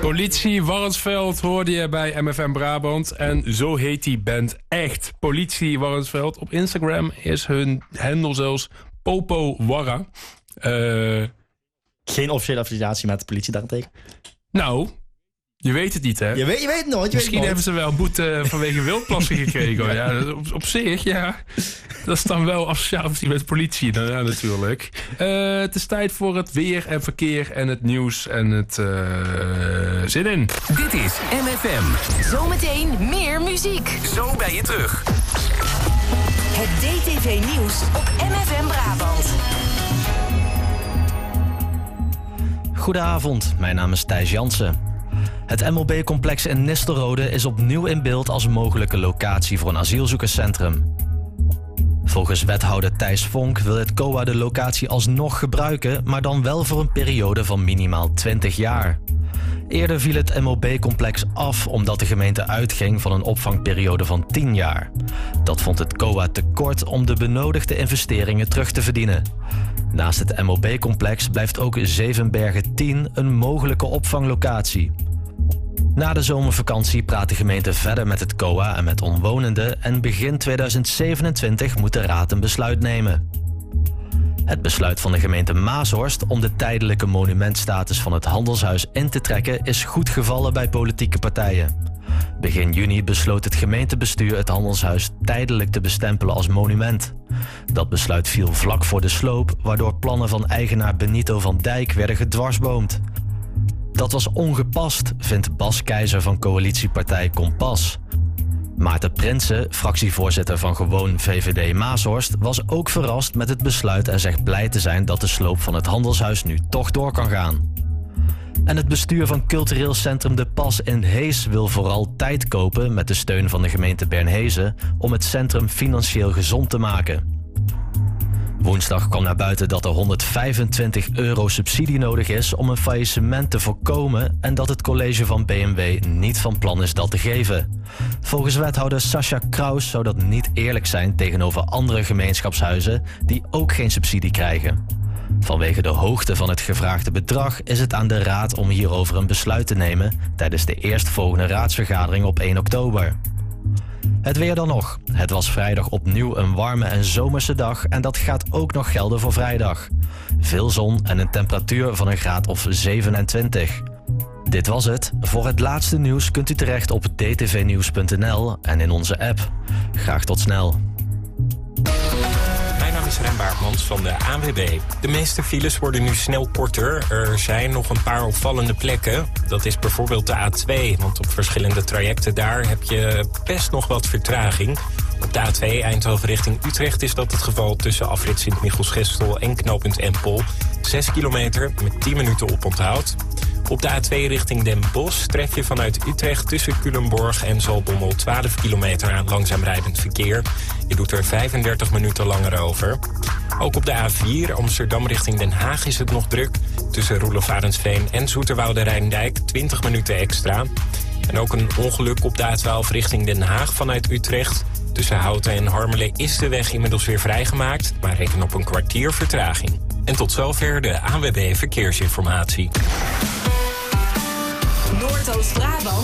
Politie Warnsveld hoorde je bij MFM Brabant. En zo heet die band echt. Politie Warnsveld. Op Instagram is hun handle zelfs Popo Warra. Geen officiële affiliatie met de politie daarentegen? Nou, je weet het niet, hè? Je weet het nooit. Misschien hebben ze wel boete vanwege wildplassen gekregen. Ja, op zich, ja. Dat is dan wel associatie met politie, ja, natuurlijk. Het is tijd voor het weer en verkeer en het nieuws en het zin in. Dit is MFM. Zometeen meer muziek. Zo ben je terug. Het DTV Nieuws op MFM Brabant. Goedenavond, mijn naam is Thijs Jansen. Het MOB-complex in Nistelrode is opnieuw in beeld als mogelijke locatie voor een asielzoekerscentrum. Volgens wethouder Thijs Vonk wil het COA de locatie alsnog gebruiken, maar dan wel voor een periode van minimaal 20 jaar. Eerder viel het MOB-complex af omdat de gemeente uitging van een opvangperiode van 10 jaar. Dat vond het COA te kort om de benodigde investeringen terug te verdienen. Naast het MOB-complex blijft ook Zevenbergen 10 een mogelijke opvanglocatie. Na de zomervakantie praat de gemeente verder met het COA en met omwonenden en begin 2027 moet de raad een besluit nemen. Het besluit van de gemeente Maashorst om de tijdelijke monumentstatus van het handelshuis in te trekken is goed gevallen bij politieke partijen. Begin juni besloot het gemeentebestuur het handelshuis tijdelijk te bestempelen als monument. Dat besluit viel vlak voor de sloop, waardoor plannen van eigenaar Benito van Dijk werden gedwarsboomd. Dat was ongepast, vindt Bas Keizer van coalitiepartij Kompas. Maarten Prinsen, fractievoorzitter van Gewoon VVD Maashorst, was ook verrast met het besluit en zegt blij te zijn dat de sloop van het handelshuis nu toch door kan gaan. En het bestuur van cultureel centrum De Pas in Hees wil vooral tijd kopen met de steun van de gemeente Bernhezen om het centrum financieel gezond te maken. Woensdag kwam naar buiten dat er €125 subsidie nodig is om een faillissement te voorkomen en dat het college van BMW niet van plan is dat te geven. Volgens wethouder Sascha Kraus zou dat niet eerlijk zijn tegenover andere gemeenschapshuizen die ook geen subsidie krijgen. Vanwege de hoogte van het gevraagde bedrag is het aan de raad om hierover een besluit te nemen tijdens de eerstvolgende raadsvergadering op 1 oktober. Het weer dan nog. Het was vrijdag opnieuw een warme en zomerse dag en dat gaat ook nog gelden voor vrijdag. Veel zon en een temperatuur van een graad of 27. Dit was het. Voor het laatste nieuws kunt u terecht op dtvnieuws.nl en in onze app. Graag tot snel. Mijn naam is Rem Baartmans van de ANWB. De meeste files worden nu snel korter. Er zijn nog een paar opvallende plekken. Dat is bijvoorbeeld de A2, want op verschillende trajecten daar heb je best nog wat vertraging. Op de A2 Eindhoven richting Utrecht is dat het geval tussen afrit Sint-Michiels-Gestel en knooppunt Empel. 6 kilometer met 10 minuten oponthoud. Op de A2 richting Den Bosch tref je vanuit Utrecht tussen Culemborg en Zaltbommel 12 kilometer aan langzaam rijdend verkeer. Je doet er 35 minuten langer over. Ook op de A4 Amsterdam richting Den Haag is het nog druk. Tussen Roelof Arendsveen en Zoeterwoude Rijndijk 20 minuten extra. En ook een ongeluk op de A12 richting Den Haag vanuit Utrecht. Tussen Houten en Harmelen is de weg inmiddels weer vrijgemaakt, maar reken op een kwartier vertraging. En tot zover de ANWB Verkeersinformatie. Noordoost-Brabant